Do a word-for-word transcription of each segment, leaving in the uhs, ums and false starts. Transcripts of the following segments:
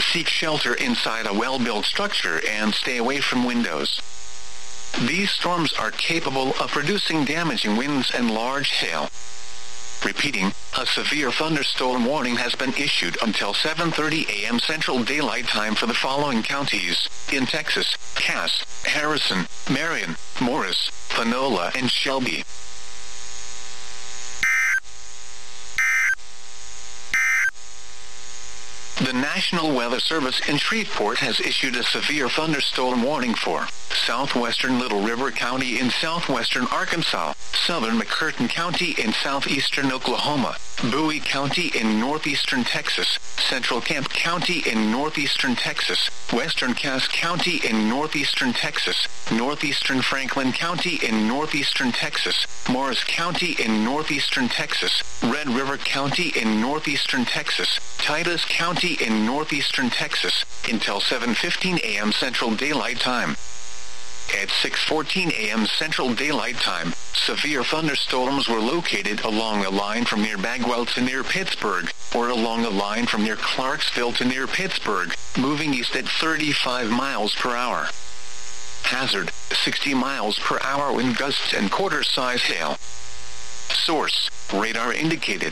Seek shelter inside a well-built structure and stay away from windows. These storms are capable of producing damaging winds and large hail. Repeating, a severe thunderstorm warning has been issued until seven thirty a m Central Daylight Time for the following counties in Texas: Cass, Harrison, Marion, Morris, Panola, and Shelby. The National Weather Service in Shreveport has issued a severe thunderstorm warning for southwestern Little River County in southwestern Arkansas, southern McCurtain County in southeastern Oklahoma, Bowie County in northeastern Texas, central Camp County in northeastern Texas, western Cass County in northeastern Texas, northeastern Franklin County in northeastern Texas, Morris County in northeastern Texas, Red River County in northeastern Texas, Titus County in northeastern Texas, until seven fifteen a m Central Daylight Time. At six fourteen a m Central Daylight Time, severe thunderstorms were located along a line from near Bagwell to near Pittsburgh, or along a line from near Clarksville to near Pittsburgh, moving east at thirty-five miles per hour. Hazard, sixty miles per hour wind gusts and quarter-size hail. Source, radar indicated.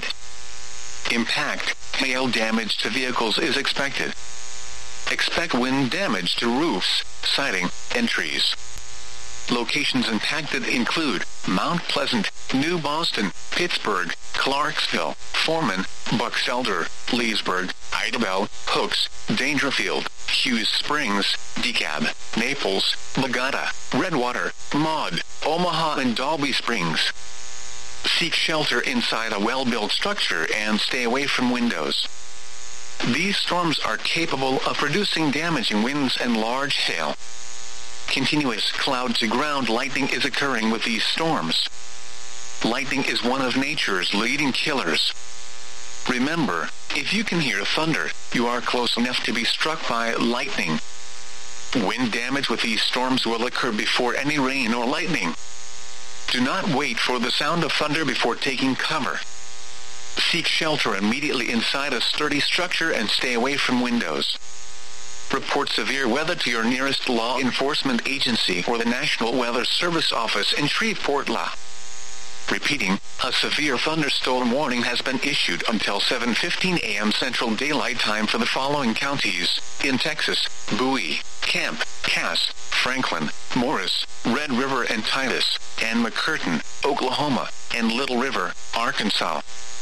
Impact, hail damage to vehicles is expected. Expect wind damage to roofs, siding, and trees. Locations impacted include Mount Pleasant, New Boston, Pittsburgh, Clarksville, Foreman, Bucks Elder, Leesburg, Idabel, Hooks, Dangerfield, Hughes Springs, DeKalb, Naples, Bogota, Redwater, Maud, Omaha, and Dalby Springs. Seek shelter inside a well-built structure and stay away from windows. These storms are capable of producing damaging winds and large hail. Continuous cloud-to-ground lightning is occurring with these storms. Lightning is one of nature's leading killers. Remember, if you can hear thunder, you are close enough to be struck by lightning. Wind damage with these storms will occur before any rain or lightning. Do not wait for the sound of thunder before taking cover. Seek shelter immediately inside a sturdy structure and stay away from windows. Report severe weather to your nearest law enforcement agency or the National Weather Service office in Shreveport, La. Repeating, a severe thunderstorm warning has been issued until seven fifteen a m Central Daylight Time for the following counties in Texas: Bowie, Camp, Cass, Franklin, Morris, Red River and Titus, and McCurtain, Oklahoma, and Little River, Arkansas.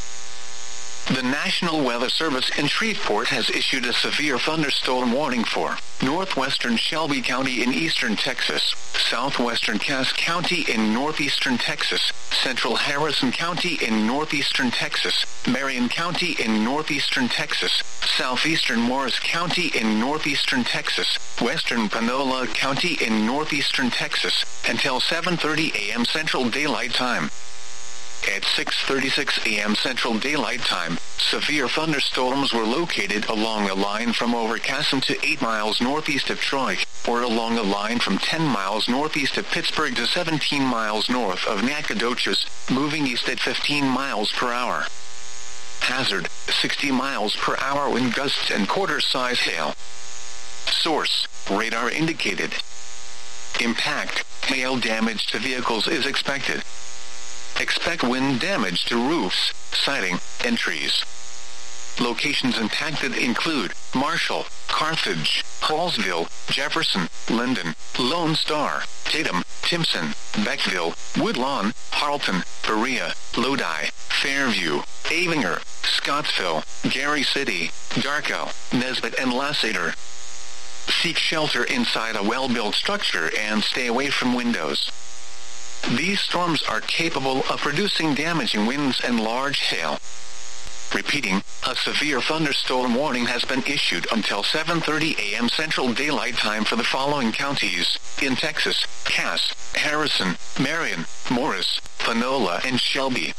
The National Weather Service in Shreveport has issued a severe thunderstorm warning for northwestern Shelby County in eastern Texas, southwestern Cass County in northeastern Texas, central Harrison County in northeastern Texas, Marion County in northeastern Texas, southeastern Morris County in northeastern Texas, western Panola County in northeastern Texas, until seven thirty a m Central Daylight Time. At six thirty-six a m Central Daylight Time, severe thunderstorms were located along a line from Overcassim to eight miles northeast of Troy, or along a line from ten miles northeast of Pittsburgh to seventeen miles north of Nacogdoches, moving east at fifteen miles per hour. Hazard, sixty miles per hour wind gusts and quarter-size hail. Source, radar indicated. Impact, hail damage to vehicles is expected. Expect wind damage to roofs, siding, and trees. Locations impacted include Marshall, Carthage, Hallsville, Jefferson, Linden, Lone Star, Tatum, Timpson, Beckville, Woodlawn, Harleton, Berea, Lodi, Fairview, Avinger, Scottsville, Gary City, Darko, Nesbitt, and Lasseter. Seek shelter inside a well-built structure and stay away from windows. These storms are capable of producing damaging winds and large hail. Repeating, a severe thunderstorm warning has been issued until seven thirty a m Central Daylight Time for the following counties in Texas: Cass, Harrison, Marion, Morris, Panola, and Shelby.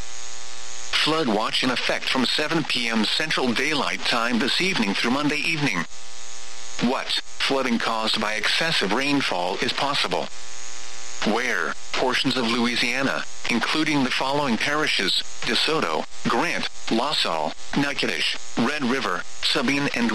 Flood watch in effect from seven p m Central Daylight Time this evening through Monday evening. What flooding caused by excessive rainfall is possible? Where portions of Louisiana, including the following parishes: DeSoto, Grant, La Salle, Natchitoches, Red River, Sabine, and